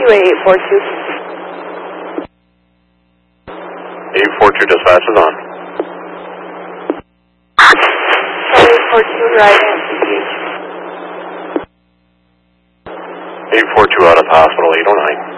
2-way 842. 842 dispatch is on. Charlie 842 driving at CPH. 842 out of the hospital, 809.